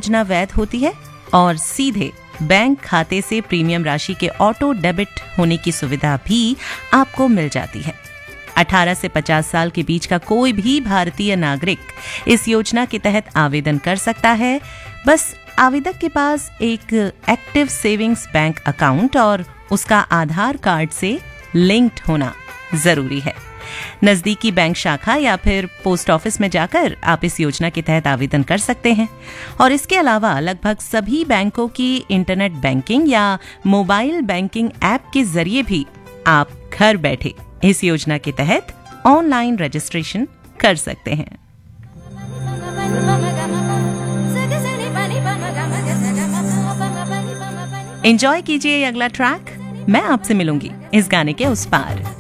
योजना वैध होती है और सीधे बैंक खाते से प्रीमियम राशि के ऑटो डेबिट होने की सुविधा भी आपको मिल जाती है। 18 से 50 साल के बीच का कोई भी भारतीय नागरिक इस योजना के तहत आवेदन कर सकता है। बस आवेदक के पास एक एक्टिव सेविंग्स बैंक अकाउंट और उसका आधार कार्ड से लिंक्ड होना जरूरी है। नजदीकी बैंक शाखा या फिर पोस्ट ऑफिस में जाकर आप इस योजना के तहत आवेदन कर सकते हैं। और इसके अलावा लगभग सभी बैंकों की इंटरनेट बैंकिंग या मोबाइल बैंकिंग ऐप के जरिए भी आप घर बैठे इस योजना के तहत ऑनलाइन रजिस्ट्रेशन कर सकते हैं। एंजॉय कीजिए अगला ट्रैक। मैं आपसे मिलूंगी इस गाने के उस पार।